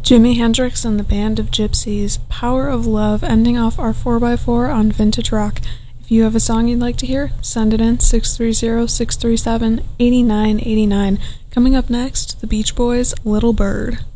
Jimi Hendrix and the Band of Gypsies, Power of Love, ending off our 4x4 on Vintage Rock. If you have a song you'd like to hear, send it in 630-637-8989. Coming up next, the Beach Boys' Little Bird.